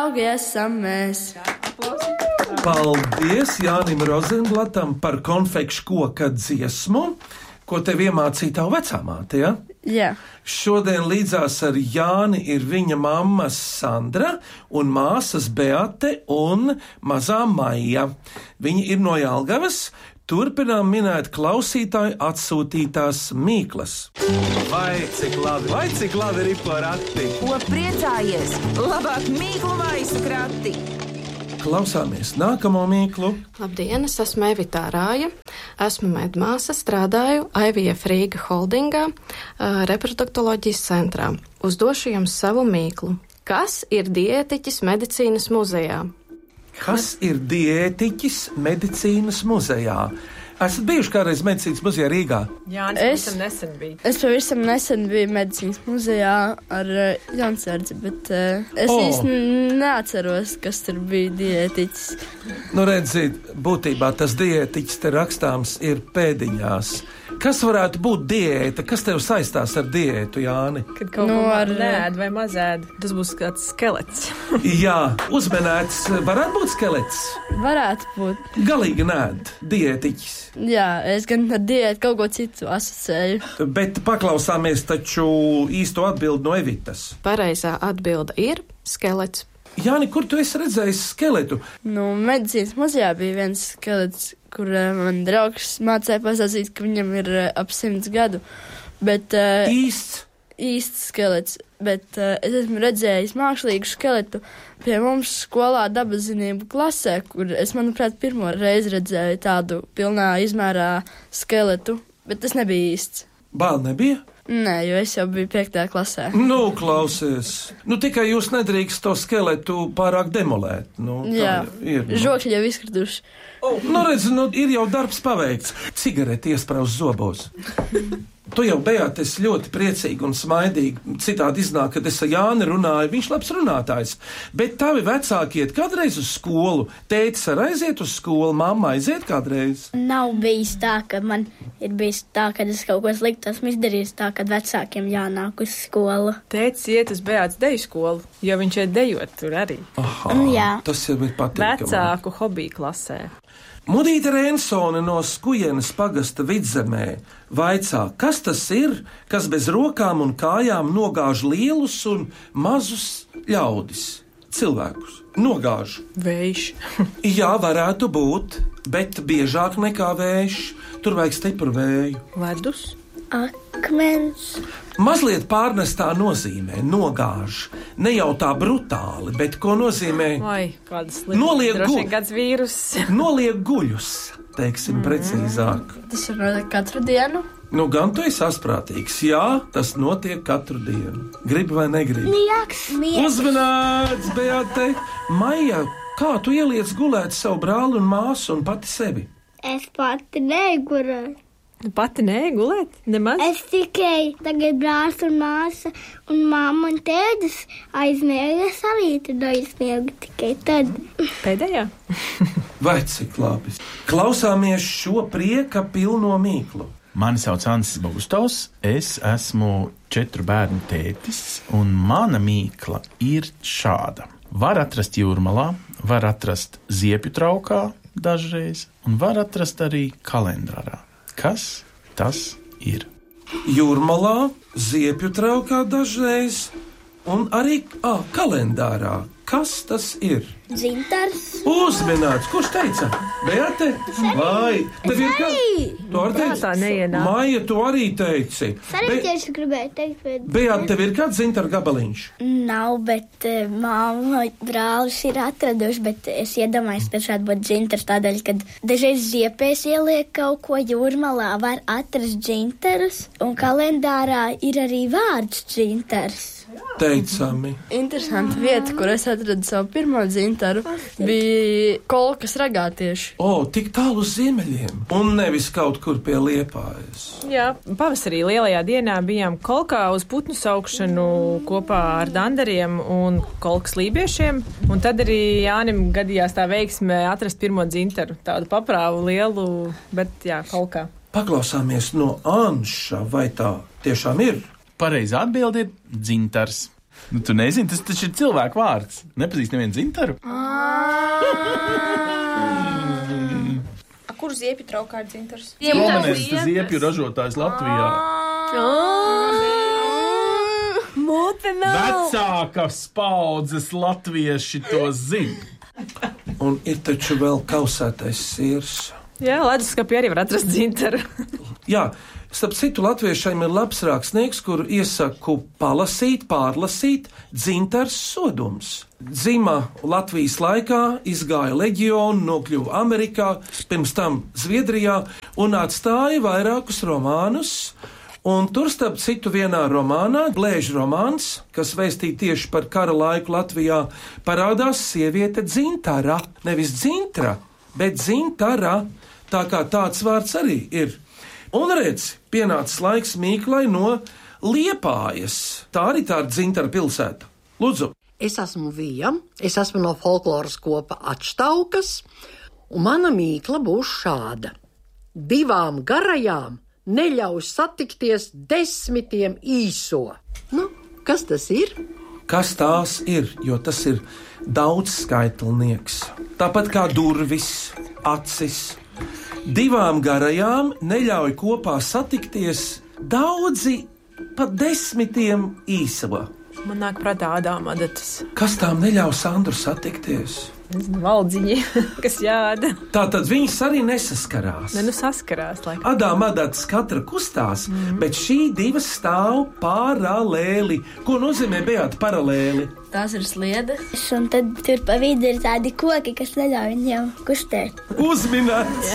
Augi esam mēs. Paldies Jānim Rozenblatam par konfekšu koka dziesmu, ko tev iemācīja tavu vecāmāte, ja? Jā. Šodien līdzās ar Jāni ir viņa mamma Sandra un māsas Beate un mazā Maija. Viņi ir no Jelgavas. Turpinām minēt klausītāju atsūtītās mīklas. Vai cik labi ir porakti? Ko priecājies? Labāk mīklu maisu krati! Klausāmies nākamo mīklu. Labdien, es esmu Evita Rāja. Esmu medmāsa, strādāju IVF Rīga holdingā, reproduktoloģijas centrā. Uzdošu jums savu mīklu. Kas ir diētiķis medicīnas muzejā? Kas ir diētiķis medicīnas muzejā? Esat bijuši kādreiz medicīnas muzejā Rīgā? Jā, es pavisam nesen biju medicīnas muzejā ar Jansardzi, bet es īsti neatceros, kas tur bija diētiķis. Nu redziet, būtībā tas diētiķis te rakstāms ir pēdiņās. Kas varētu būt diēta? Kas tev saistās ar diētu, Jāni? Kad kaut ko nēd vai mazēd, tas būs kāds skelets. Jā, uzmanēts varētu būt skelets. Varētu būt. Galīgi nēd diētiķis. Jā, es gan ar diētu kaut ko citu asociēju. Bet paklausāmies taču īsto atbildi no Evitas. Pareizā atbilde ir skelets. Jāni, kur tu esi redzējis skeletu? Medicīnas muzejā bija viens skelets, kur man draugs mācīja pastāstīt, ka viņam ir ap 100 gadu. Bet, īsts skelets, bet es esmu redzējis mākslīgu skeletu pie mums skolā dabazinību klasē, kur es, manuprāt, pirmo reizi redzēju tādu pilnā izmērā skeletu, bet tas nebija īsts. Bāl nebija? Nē, jo es jau biju 5. klasē. Klausies. Tikai jūs nedrīkst to skeletu pārāk demolēt. Jā, žokļi jau izkrituši. Redz, ir jau darbs paveikts. Cigareti iesprauz zobos. Tu jau, Beate, esi ļoti priecīgi un smaidīgi. Citādi iznāk, kad es ar Jāni runāju, viņš labs runātājs. Bet tavi vecāki iet kādreiz uz skolu. Tētis ar aiziet uz skolu, mamma aiziet kādreiz. Nav bijis tā, ka man ir bijis tā, ka es kaut ko sliktu esmu izdarījis tā, kad vecākiem jānāk uz skolu. Tētis iet uz Beātas deju skolu, jo viņš iet dejot tur arī. Aha, jā. Tas jau ir patīkami. Vecāku hobiju klasē. Mudīte Rensone no Skujenes pagasta Vidzemē vaicā, kas tas ir, kas bez rokām un kājām nogāž lielus un mazus ļaudis, cilvēkus. Nogāž. Vējš. Jā, varētu būt, bet biežāk nekā vējš. Tur vajag stipru vēju. Ledus. Akmens. Mazliet pārnestā nozīmē nogāž. Ne jau tā brutāli, bet ko nozīmē? Vai, kādas lietas. Noliek guļus, teiksim precīzāk. Tas var notiek katru dienu? Gan tu esi asprātīgs. Jā, tas notiek katru dienu. Gribi vai negribi? Uzmanīts, Beate! Maija, kā tu ieliec gulēt savu brāli un māsu un pati sevi? Es pati negulēju. Pati negulēt? Nemaz? Es tikai tagad brālis un māsa un mamma un tētis aizmiega. Es arī tad aizmiegu tikai tad. Pēdējā? Vai cik labi. Klausāmies šo prieka pilno mīklu. Mani sauc Ansis Bogustovs, es esmu 4 bērnu tētis, un mana mīkla ir šāda. Var atrast Jūrmalā, var atrast Ziepju traukā dažreiz, un var atrast arī kalendārā. Kas tas ir? Jūrmalā, Ziepju traukā dažreiz, un arī kalendārā. Kas tas ir? Dzintars. Uzminēts. Kurš teica? Beate? Vai? Tev ir kā? Tu arī teici? Tā neienāk. Maija, tu arī teici. Arī tieši gribēju teikt. Beate, tev ir kāds dzintara gabaliņš? Nav, bet mamma brālis ir atraduši, bet es iedomājos, ka šādi būtu dzintars tādēļ, kad dažreiz ziepēs ieliek kaut ko Jūrmalā, var atrast dzintarus, un kalendārā ir arī vārds dzintars. Teicami. Interesanta vieta, kur es atradu savu pirmo dzintaru, bija Kolkas ragā tieši. Tik tālu uz ziemeļiem, un nevis kaut kur pie Liepājas. Jā, pavasarī lielajā dienā bijām Kolkā uz putnu saukšanu kopā ar dandariem un kolkas lībiešiem, un tad arī Jānim gadījās tā veiksme atrast pirmo dzintaru, tādu paprāvu lielu, bet jā, Kolkā. Paklausāmies no Anša, vai tā tiešām ir? Pareizā atbilde ir dzintars. Nu, tu nezini, tas taču ir cilvēku vārds. Nepazīst nevienu Dzintaru. Kur ziepju traukā ir dzintars? Slovenais ziepju ražotājs Latvijā. Mūte nav! Vecākas paudzes latvieši to zina. Un ir taču vēl kausētais sirs. Jā, leduskapī arī var atrast dzintaru. Jā, starp citu latviešiem ir labs rakstnieks, kuru iesaku palasīt, pārlasīt Dzintars Sodums. Dzima Latvijas laikā, izgāja leģionu, nokļuva Amerikā, pirms tam Zviedrijā un atstāja vairākus romānus. Un tur, starp citu, vienā romānā, Blēža romāns, kas vēstīja tieši par kara laiku Latvijā, parādās sieviete Dzintara. Nevis Dzintra, bet Dzintara, tā kā tāds vārds arī ir. Un redz, pienācis laiks Mīklai no Liepājas. Tā arī tā ir Dzintara pilsēta. Lūdzu. Es esmu Vija, es esmu no folkloras kopa Atštaukas, un mana mīkla būs šāda. 2 garajām neļauj satikties 10 īso. Nu, kas tas ir? Kas tās ir, jo tas ir daudzskaitlnieks. Tāpat kā durvis, acis. 2 garajām neļauj kopā satikties daudzi pat 10 īso. Man nāk prātā Ādāma adatas. Kas tām neļauj Sandru satikties? Valdziņi, kas jāda. Tātad viņas arī nesaskarās. Ne, nu saskarās, laikam. Ādāma adatas katra kustās, bet šī 2 stāv paralēli. Ko nozīmē, Beata, paralēli? Tās ir sliedes. Un tad tur pa vidu ir tādi koki, kas neļauj viņiem kustēt. Uzminēts!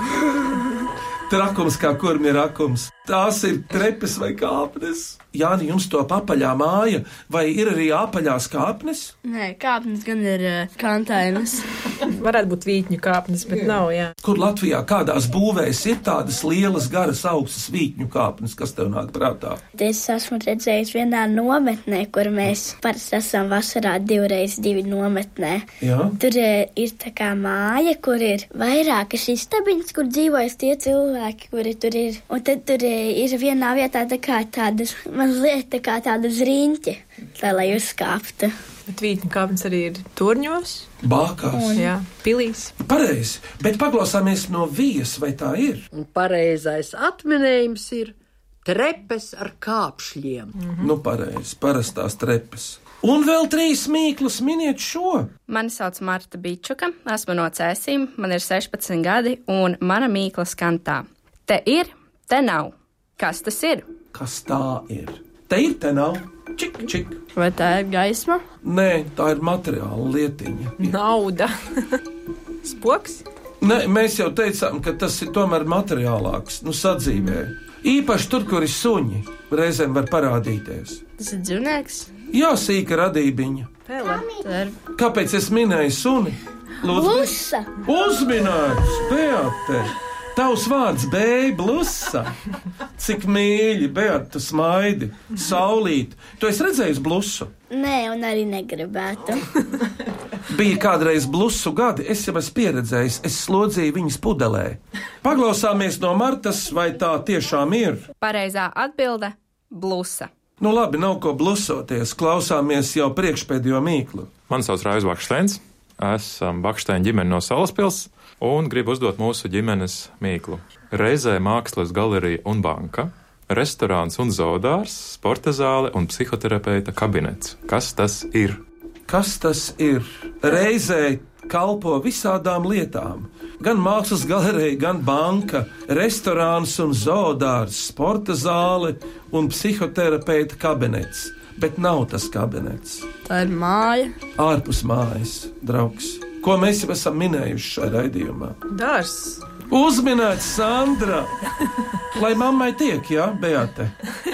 Trakums kā kurmi ir rakums. Tās ir trepes vai kāpnes. Jāni, jums to apaļā māja, vai ir arī apaļās kāpnes? Nē, kāpnes gan ir kantainas. Varētu būt vītņu kāpnes, bet nav, jā. Kur Latvijā kādās būvēs ir tādas lielas, garas, augstas vītņu kāpnes, kas tev nāk prātā? Es esmu redzējis vienā nometnē, kur mēs parasti esam vasarā 2x2 nometnē. Jā. Tur ir tā kā māja, kur ir vairākas istabiņas, kur dzīvojas tie cilvēki, kuri tur ir. Un tad tur ir vienā vietā tā kā tādas, mazliet tā kā tādas riņķi, lai uzkāptu. Bet vītņu kāpnes arī ir turņos. Bākās. Jā, pilīs. Pareizi, bet paklausāmies no Vijas, vai tā ir? Un pareizais atminējums ir trepes ar kāpšļiem. Nu, pareizi, parastās trepes. Un vēl 3 mīklas, miniet šo. Mani sauc Marta Bičuka, esmu no Cēsīm, man ir 16 gadi, un mana mīkla skan tā. Te ir, te nav. Kas tas ir? Kas tā ir? Te ir, te nav. Čik, čik. Vai tā ir gaisma? Nē, tā ir materiāla lietiņa. Nauda. Spoks? Nē, mēs jau teicām, ka tas ir tomēr materiālāks, sadzīvē. Īpaši tur, kur ir suņi, reizēm var parādīties. Tas ir dzīvnieks? Jā, sīka radībiņa. Pele. Kāpēc es minēju suni? Blusa. Uzminēts, Beate. Tavs vārds Bēja Blusa. Cik mīļi, Beata, tu smaidi, saulīt. Tu esi redzējis blusu? Nē, un arī negribētu. Bija kādreiz blusu gadi, es jau esmu pieredzējis, es slodzīju viņas pudelē. Paklausāmies no Martas, vai tā tiešām ir? Pareizā atbilde - blusa. Nu labi, nav ko blusoties, klausāmies jau priekšpēdējo mīklu. Mani sauc Raivis Bakšteins, esam Bakšteņa ģimene no Salaspils un gribu uzdot mūsu ģimenes mīklu. Reizē mākslas galerija un banka, restorāns un zoodārs, sporta zāle un psihoterapeita kabinets. Kas tas ir? Kas tas ir? Reizē kalpo visādām lietām. Gan mākslas galerija, gan banka, restorāns un zoodārs, sporta zāle un psihoterapeita kabinets. Bet nav tas kabinets. Tā ir māja. Ārpus mājas, draugs. Ko mēs jau esam minējuši šajā raidījumā? Dārs. Uzminēts Sandra! Lai mammai tiek, jā, Beate?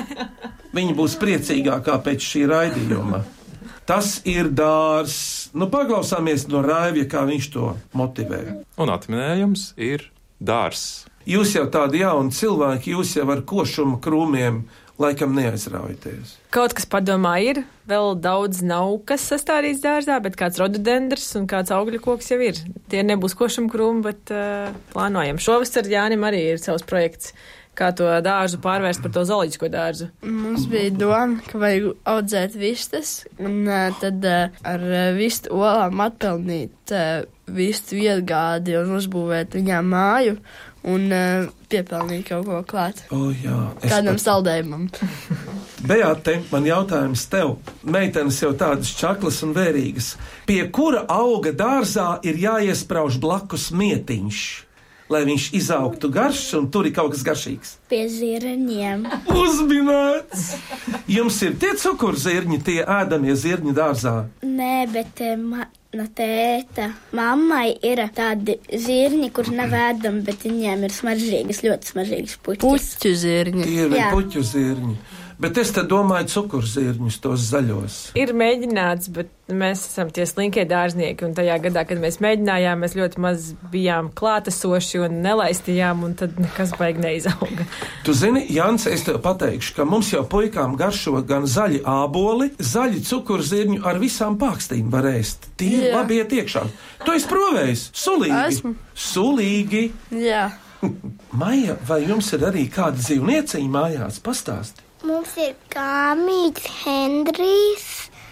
Viņa būs priecīgākā pēc šī raidījuma. Tas ir dārs. Nu, paklausāmies no Raivja, kā viņš to motivē. Un atminējums ir dārs. Jūs jau tādi jauni cilvēki, jūs jau ar košuma krūmiem laikam neaizraujaties. Kaut kas padomā ir, vēl daudz nav, kas sastādīts dārzā, bet kāds rododendrs un kāds augļu koks jau ir. Tie nebūs košuma krūmi, bet plānojam. Šovasar Jānim arī ir savs projekts kā to dārzu pārvērst par to zooloģisko dārzu? Mums bija doma, ka vajag audzēt vistas, un tad ar vistu olām atpelnīt vistu iegādi un uzbūvēt viņām māju un piepelnīt kaut ko klāt. Jā. Kādam saldējumam. Beāte, man jautājums tev. Meitenes jau tādas čaklas un vērīgas. Pie kura auga dārzā ir jāiesprauž blakus mietiņš, lai viņš izaugtu garš un tur ir kaut kas garšīgs? Pie zirņiem. Uzminēts! Jums ir tie cukurzirņi, tie ēdamie zirņi dārzā? Nē, bet no tēta mammai ir tādi zirņi, kur nav ēdami, bet viņiem ir smaržīgas, ļoti smaržīgas puķis. Puķu zirņi. Tie ir puķu zirņi. Bet es te domāju cukurzirņus, tos zaļos. Ir mēģināts, bet mēs esam tie slinkie dārznieki, un tajā gadā, kad mēs mēģinājām, mēs ļoti maz bijām klātesoši un nelaistījām, un tad nekas baigi neizauga. Tu zini, Jānis, es tev pateikšu, ka mums jau puikām garšo gan zaļi āboli, zaļi cukurzirņu ar visām pākstīm var ēst. Tie labi iet iekšā. Tu esi provējis? Sulīgi. Esmu. Sulīgi. Jā. Maija, vai jums ir arī kāda dzīvnieciņa mājās? Pastāsti. Mums ir kāmīts, Hendrijs,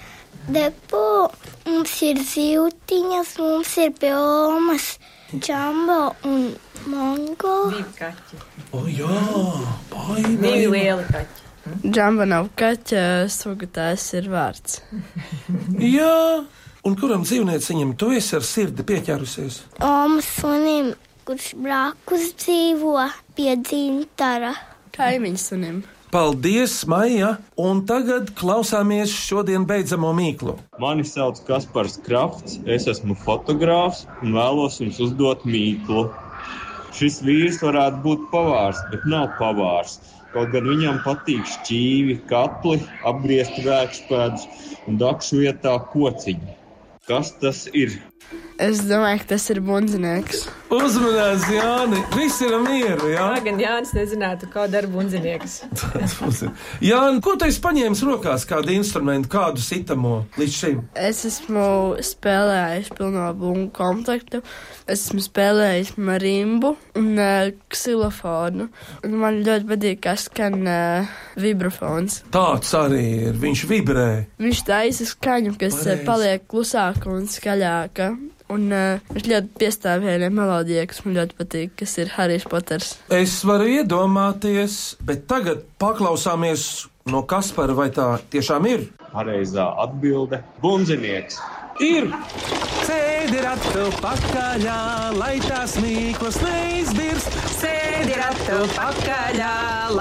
Depo, mums ir zivtiņas, mums ir Pilmas, Džambo un Mongo. 2 kaķi. Jā, bai. 2 lieli kaķi. Džamba nav kaķa, sugutājs ir vārds. Jā, un kuram dzīvnieciņam tu esi ar sirdi pieķērusies? Omas sunim, kurš blakus dzīvo pie dzintara. Kaimiņš sunim. Paldies, Maija! Un tagad klausāmies šodien beidzamo mīklu. Mani sauc Kaspars Krafts, es esmu fotogrāfs un vēlos jums uzdot mīklu. Šis vīrs varētu būt pavārs, bet nav pavārs. Kaut gan viņam patīk šķīvi, katli, apgriezt vēkšpēdus un dakšu vietā kociņi. Kas tas ir? Es domāju, ka tas ir bundzinieks. Uzmanās, Jāni! Viss ir mieru, jā? Jā, gan Jānis nezinātu, kā dara bundzinieks. Jāni, ko tu esi paņēmis rokās, kādu instrumentu, kādu sitamo līdz šim? Es esmu spēlējis pilno bungu komplektu. Es esmu spēlējis marimbu un ksilofonu. Un man ļoti patīk, kā skan vibrafons. Tāds arī ir, viņš vibrē. Viņš taisa skaņu, kas paliek klusāka un skaļāka. Un viņš ļoti piestāv vienai melodijai, kas man ļoti patīk, kas ir Harijs Poters. Es varu iedomāties, bet tagad paklausāmies no Kaspara, vai tā tiešām ir? Pareizā atbilde - bundzinieks. Ir! Sēdi ratu pakaļā, lai tās mīklas neizbirst. Sēdi ratu pakaļā.